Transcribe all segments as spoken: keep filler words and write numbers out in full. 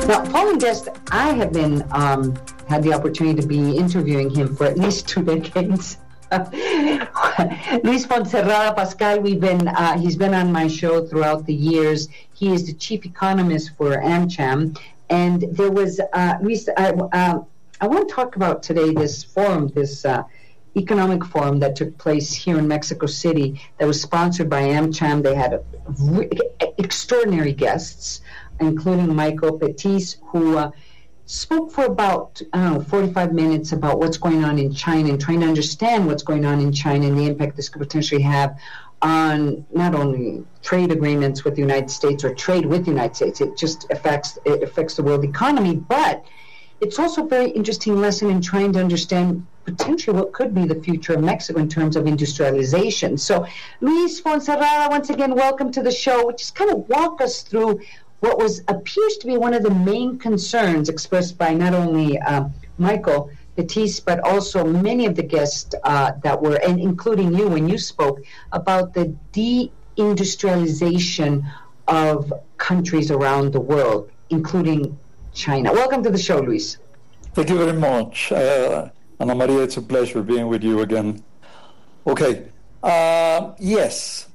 Now, following guest, I have been um, had the opportunity to be interviewing him for at least two decades. Luis Fonserrada Pascal, we've been uh, he's been on my show throughout the years. He is the chief economist for AmCham, and there was uh, Luis. I, uh, I want to talk about today this forum, this uh, economic forum that took place here in Mexico City, that was sponsored by AmCham. They had a, re- extraordinary guests, including Michael Pettis, who uh, spoke for about, I don't know, forty-five minutes about what's going on in China and trying to understand what's going on in China and the impact this could potentially have on not only trade agreements with the United States or trade with the United States. It just affects it affects the world economy, but it's also a very interesting lesson in trying to understand potentially what could be the future of Mexico in terms of industrialization. So, Luis Fonserrada, once again, welcome to the show. Just kind of walk us through what was appears to be one of the main concerns expressed by not only uh, Michael Pettis, but also many of the guests uh, that were, and including you when you spoke, about the deindustrialization of countries around the world, including China. Welcome to the show, Luis. Thank you very much. Uh, Ana Maria, it's a pleasure being with you again. Okay. Uh, yes.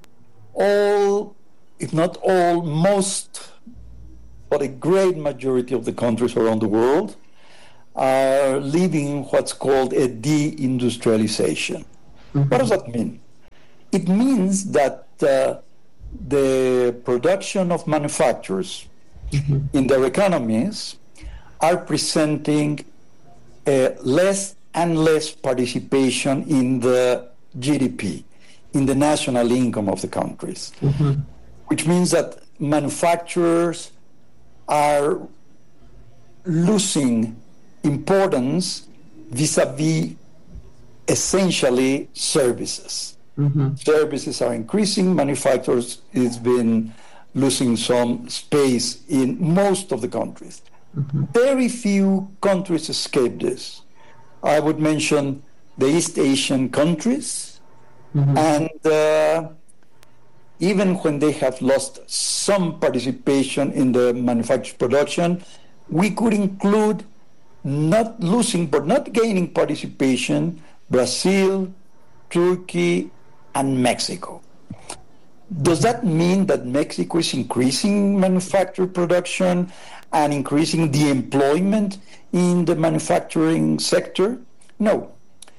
All, if not all, most, but a great majority of the countries around the world are living what's called a deindustrialization. Mm-hmm. What does that mean? It means that uh, the production of manufacturers mm-hmm. in their economies are presenting uh, less and less participation in the G D P, in the national income of the countries, mm-hmm. which means that manufacturers are losing importance vis-a-vis essentially services. Mm-hmm. Services are increasing, manufacturers has been losing some space in most of the countries. Mm-hmm. Very few countries escape this. I would mention the East Asian countries, mm-hmm. and uh, even when they have lost some participation in the manufacturing production, we could include not losing but not gaining participation Brazil, Turkey, and Mexico. Does that mean that Mexico is increasing manufacturing production and increasing the employment in the manufacturing sector? No.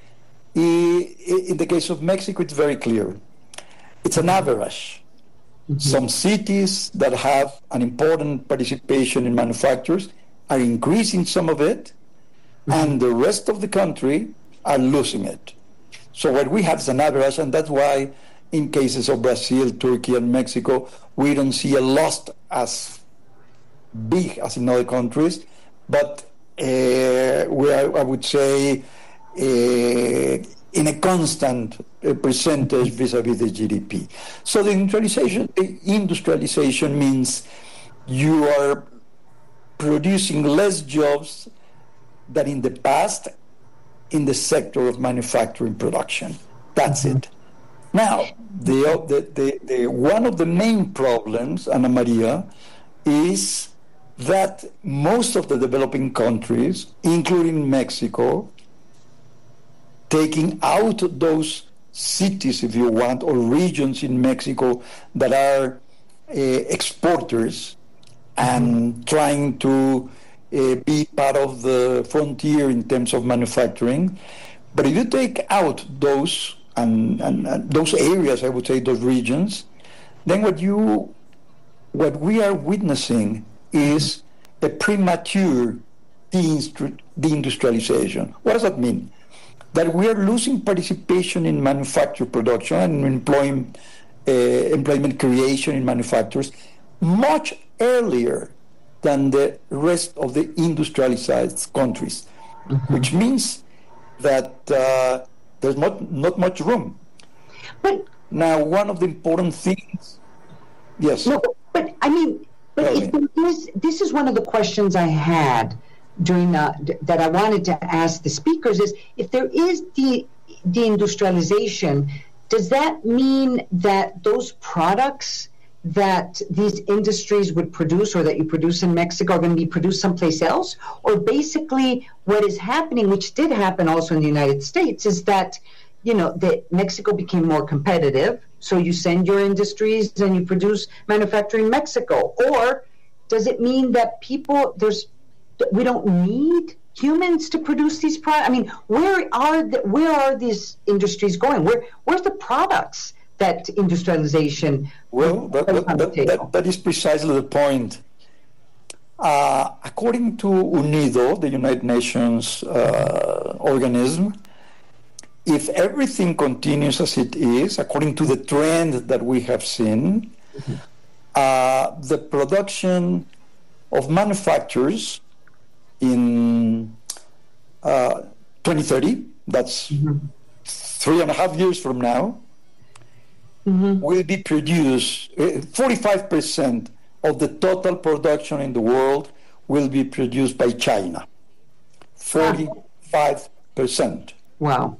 In the case of Mexico, it's very clear. It's an average. Mm-hmm. Some cities that have an important participation in manufacturers are increasing some of it, mm-hmm. and the rest of the country are losing it. So what we have is an average, and that's why in cases of Brazil, Turkey, and Mexico, we don't see a loss as big as in other countries, but uh, we are, I would say, uh, in a constant uh, percentage vis-a-vis the G D P. So the industrialization, the industrialization means you are producing less jobs than in the past in the sector of manufacturing production. That's mm-hmm. it. Now, the, the, the, the one of the main problems, Ana Maria, is that most of the developing countries, including Mexico, taking out those cities, if you want, or regions in Mexico that are uh, exporters and mm-hmm. trying to uh, be part of the frontier in terms of manufacturing. But if you take out those and, and, and those areas, I would say those regions, then what you, what we are witnessing is a premature deindustrialization. What does that mean? That we are losing participation in manufacturing production and employment, uh, employment creation in manufacturers much earlier than the rest of the industrialized countries, mm-hmm. which means that uh, there's not, not much room. But now, one of the important things, yes. No, but I mean, but if this, this is one of the questions I had during the, that I wanted to ask the speakers is, if there is de, deindustrialization, does that mean that those products that these industries would produce or that you produce in Mexico are going to be produced someplace else? Or basically what is happening, which did happen also in the United States, is that, you know, that Mexico became more competitive. So you send your industries and you produce manufacturing in Mexico. Or does it mean that people, there's, we don't need humans to produce these products? I mean, where are the, where are these industries going? Where where's the products that industrialization? Well, that, that, that, that, that is precisely the point. Uh, according to UNIDO, the United Nations uh, organism, if everything continues as it is, according to the trend that we have seen, mm-hmm. uh, the production of manufacturers in uh, twenty thirty, that's mm-hmm. three and a half years from now, mm-hmm. will be produced, uh, forty-five percent of the total production in the world will be produced by China. forty-five percent. Wow.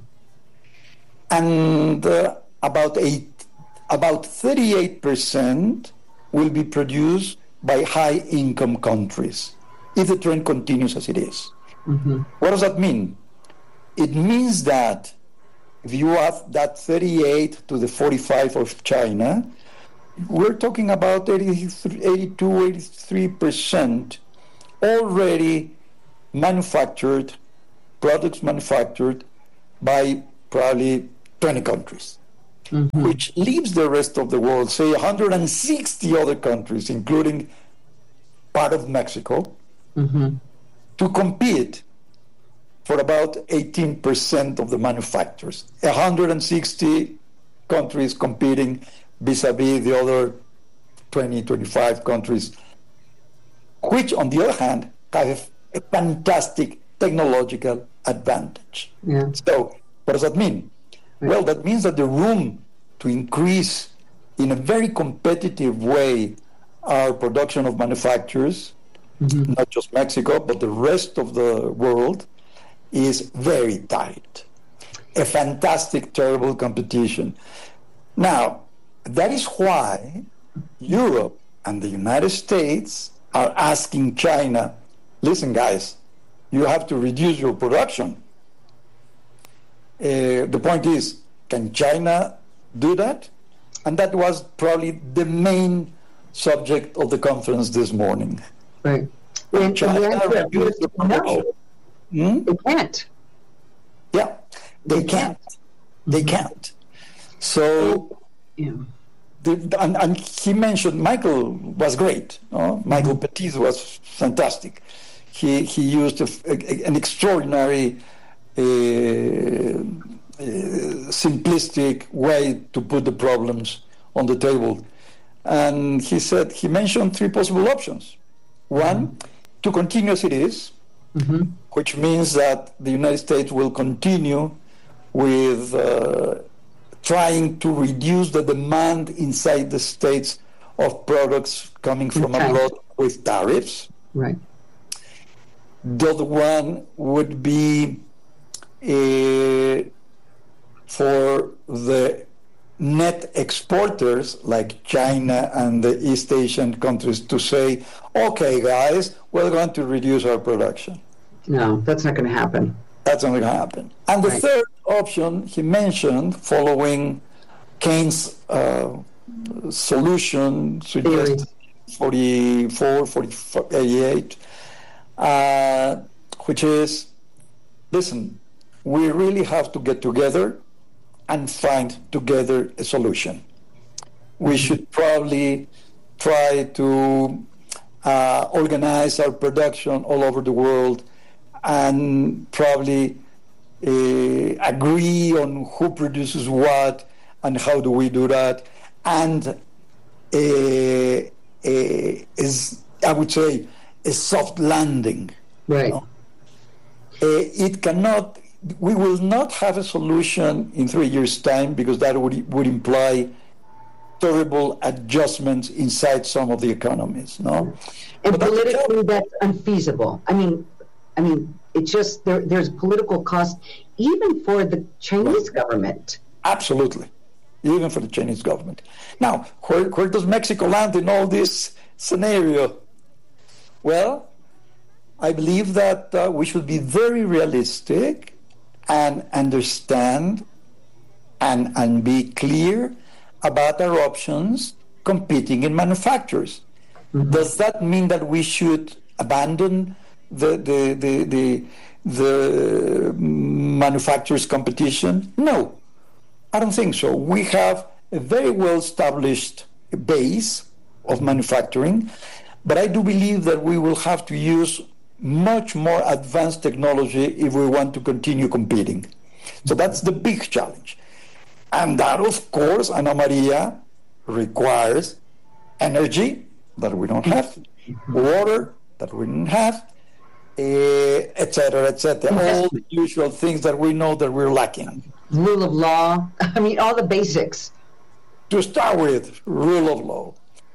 And uh, about eight, about thirty-eight percent will be produced by high-income countries, if the trend continues as it is. Mm-hmm. What does that mean? It means that if you add that thirty-eight to the forty-five of China, we're talking about eighty-two, eighty-three percent already manufactured, products manufactured by probably twenty countries, mm-hmm. which leaves the rest of the world, say one hundred sixty other countries, including part of Mexico, mm-hmm. to compete for about eighteen percent of the manufacturers. one hundred sixty countries competing vis-a-vis the other twenty, twenty-five countries, which, on the other hand, have a fantastic technological advantage. Yeah. So, what does that mean? Right. Well, that means that the room to increase in a very competitive way our production of manufacturers, mm-hmm. not just Mexico, but the rest of the world, is very tight. A fantastic, terrible competition. Now, that is why Europe and the United States are asking China, listen, guys, you have to reduce your production. Uh, the point is, can China do that? And that was probably the main subject of the conference this morning. Right. And China the reduce the production. No, hmm? They can't. Yeah, they can't. They can't. So, yeah. the, and, and he mentioned Michael was great. No? Michael mm-hmm. Petit was fantastic. He he used a, a, an extraordinary, uh, uh, simplistic way to put the problems on the table. And he said, he mentioned three possible options. One, mm-hmm. to continue as it is, mm-hmm. which means that the United States will continue with uh, trying to reduce the demand inside the states of products coming from okay. abroad with tariffs. Right. The other one would be uh, for the net exporters like China and the East Asian countries to say, okay, guys, we're going to reduce our production. No, that's not going to happen. That's not going to happen. And the right. third option he mentioned, following Keynes' uh, solution, suggested forty-four, forty-eight, uh, which is, listen, we really have to get together and find together a solution. We should probably try to uh, organize our production all over the world and probably uh, agree on who produces what and how do we do that. And uh, uh, is, I would say, a soft landing. Right. You know? uh, it cannot, we will not have a solution in three years' time because that would would imply terrible adjustments inside some of the economies. No, and but politically, that's, that's unfeasible. I mean, I mean, it's just there. There's political cost even for the Chinese right. government. Absolutely, even for the Chinese government. Now, where, where does Mexico land in all this scenario? Well, I believe that uh, we should be very realistic and understand and, and be clear about our options competing in manufacturers. Mm-hmm. Does that mean that we should abandon the the the the, the manufacturers' competition? No, I don't think so. We have a very well established base of manufacturing, but I do believe that we will have to use much more advanced technology if we want to continue competing. So that's the big challenge. And that, of course, Ana Maria, requires energy that we don't have, water that we don't have, et cetera, et cetera. All the usual things that we know that we're lacking. Rule of law. I mean, all the basics. To start with, rule of law.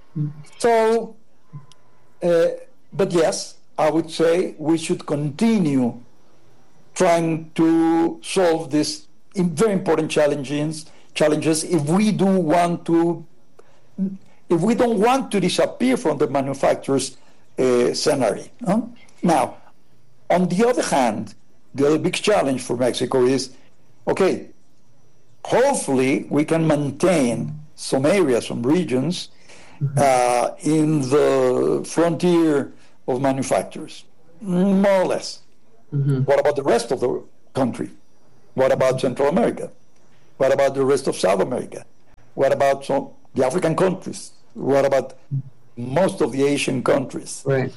So, uh, but yes, I would say we should continue trying to solve these very important challenges. Challenges if we do want to, if we don't want to disappear from the manufacturers' uh, scenario. Huh? Now, on the other hand, the other big challenge for Mexico is, okay, hopefully we can maintain some areas, some regions uh, in the frontier of manufacturers, more or less. Mm-hmm. What about the rest of the country? What about Central America? What about the rest of South America? What about some, the African countries? What about most of the Asian countries? Right.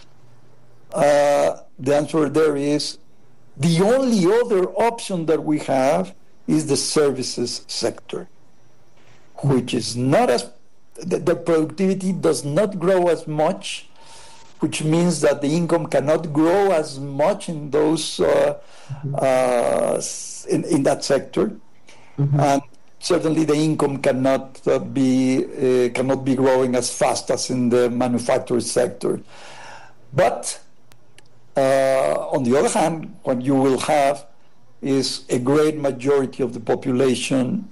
Uh, the answer there is the only other option that we have is the services sector, which is not as, the, the productivity does not grow as much, which means that the income cannot grow as much in those uh, mm-hmm. uh, in, in that sector. Mm-hmm. And certainly the income cannot uh, be uh, cannot be growing as fast as in the manufacturing sector. But uh, on the other hand, what you will have is a great majority of the population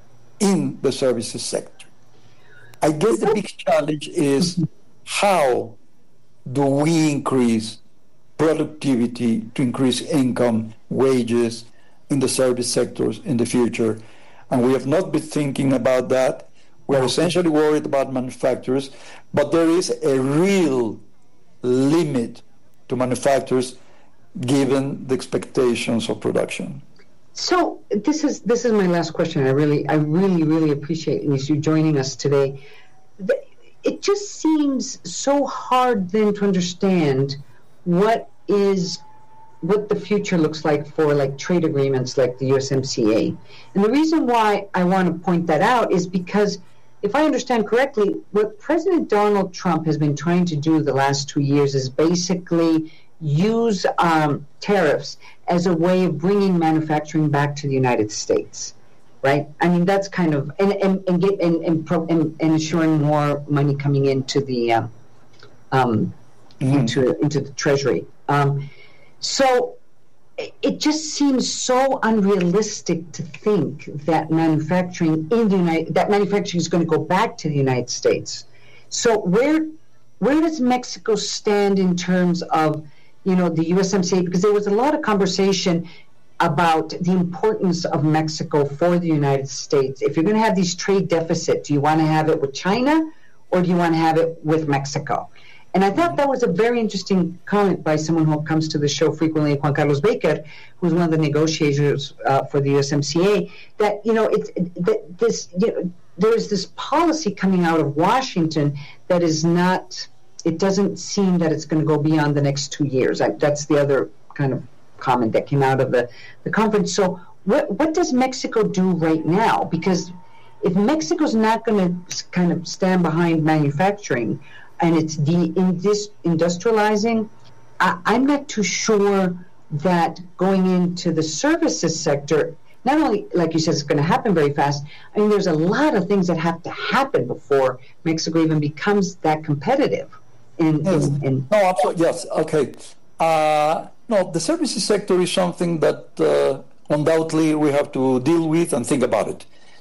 in the services sector. I guess the big challenge is how do we increase productivity to increase income, wages, in the service sectors in the future, and we have not been thinking about that. We are essentially worried about manufacturers, but there is a real limit to manufacturers given the expectations of production. So this is this is my last question. I really, I really, really appreciate you joining us today. It just seems so hard then to understand what is what the future looks like for like trade agreements like the U S M C A. And the reason why I want to point that out is because if I understand correctly, what President Donald Trump has been trying to do the last two years is basically use um, tariffs as a way of bringing manufacturing back to the United States, right? I mean, that's kind of, and, and, and, get, and, and, pro, and, and ensuring more money coming into the, um, um, mm-hmm. into, into the Treasury. Um, So it just seems so unrealistic to think that manufacturing in the United that manufacturing is going to go back to the United States. So where where does Mexico stand in terms of, you know, the U S M C A? Because there was a lot of conversation about the importance of Mexico for the United States. If you're going to have these trade deficits, do you want to have it with China or do you want to have it with Mexico? And I thought that was a very interesting comment by someone who comes to the show frequently, Juan Carlos Baker, who's one of the negotiators uh, for the U S M C A, that, you know, it's it, that this, you know, there's this policy coming out of Washington that is not, it doesn't seem that it's going to go beyond the next two years. I, that's the other kind of comment that came out of the, the conference. So what what does Mexico do right now? Because if Mexico's not going to kind of stand behind manufacturing, and it's de- in this industrializing, I- I'm not too sure that going into the services sector, not only, like you said, it's going to happen very fast. I mean, there's a lot of things that have to happen before Mexico even becomes that competitive. In, yes. in, in no, absolutely, yes, okay. Uh, no, the services sector is something that uh, undoubtedly we have to deal with and think about it.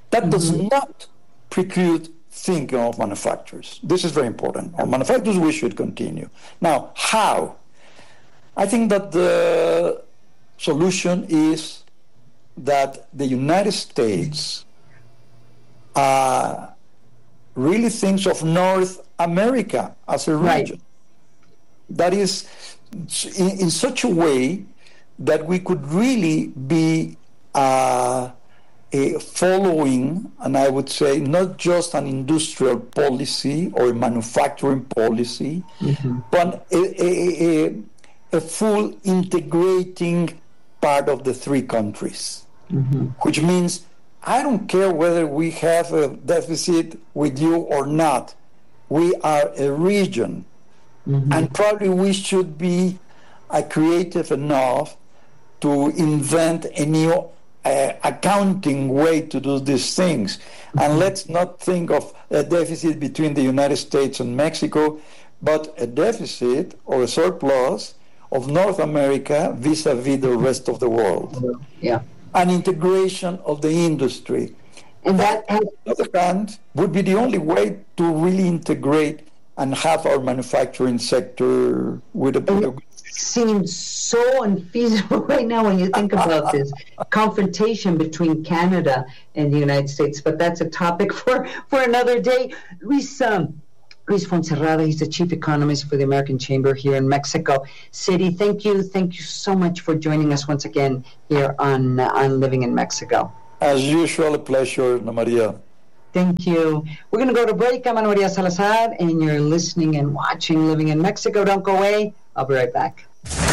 That mm-hmm. does not preclude thinking of manufacturers. This is very important. On manufacturers, we should continue. Now, how? I think that the solution is that the United States uh, really thinks of North America as a region. Right. That is in, in such a way that we could really be uh, a following, and I would say not just an industrial policy or a manufacturing policy, mm-hmm. but a, a, a, a full integrating part of the three countries, mm-hmm. which means I don't care whether we have a deficit with you or not. We are a region, mm-hmm. and probably we should be uh, creative enough to invent a new uh, accounting way to do these things. Mm-hmm. And let's not think of a deficit between the United States and Mexico, but a deficit or a surplus of North America vis-a-vis the rest of the world. Yeah. An integration of the industry. And that, that, on the other hand, would be the only way to really integrate and have our manufacturing sector with a better. It seems so unfeasible right now when you think about this confrontation between Canada and the United States. But that's a topic for, for another day. Luis, um, Luis Fonserrada, he's the chief economist for the American Chamber here in Mexico City. Thank you. Thank you so much for joining us once again here on, uh, on Living in Mexico. As usual, a pleasure, Ana Maria. Thank you. We're going to go to break. I'm Ana Maria Salazar, and you're listening and watching Living in Mexico. Don't go away. I'll be right back.